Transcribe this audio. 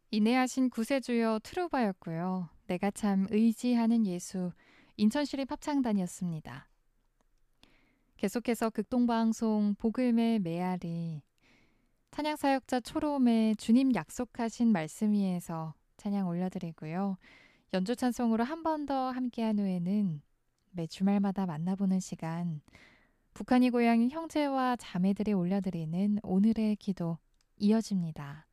인내하신 구세주여 트루바였고요. 내가 참 의지하는 예수 인천시립 합창단이었습니다. 계속해서 극동방송 복음의 메아리 찬양사역자 초롬의 주님 약속하신 말씀 위에서 찬양 올려드리고요. 연주 찬송으로 한 번 더 함께한 후에는 매 주말마다 만나보는 시간 북한이 고향인 형제와 자매들이 올려드리는 오늘의 기도 이어집니다.